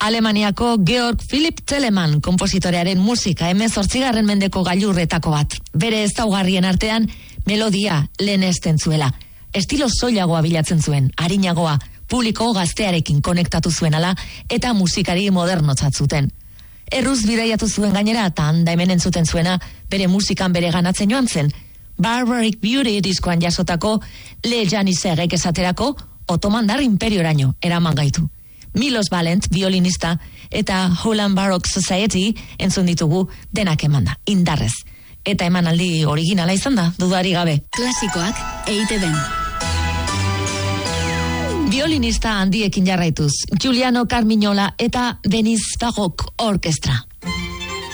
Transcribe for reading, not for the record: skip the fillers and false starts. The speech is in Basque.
Alemaniako Georg Philipp Telemann konpositorearen musika 18. mendeko gailurretako bat. Bere ezaugarrien artean melodia lehenesten zuela. Estilo soilagoa bilatzen zuen, arinagoa, publiko gaztearekin konektatu zuen ala eta musikari modernotzat zuten. Erruz bidaiatu zuen gainera eta handa hemen entzuten zuena bere musikan bere ganatzen joan zen. Barbaric Beauty diskoan jasotako Le Janisserrek esaterako Otomandar imperioraino eraman gaitu. Milos Valent, violinista, eta Holland Baroque Society entzun ditugu denak emanda, indarrez. Eta emanaldi originala izan da, dudari gabe. Klasikoak EITB-n. Violinista handiekin jarraituz, Giuliano Carmignola eta Denis Baroque Orkestra.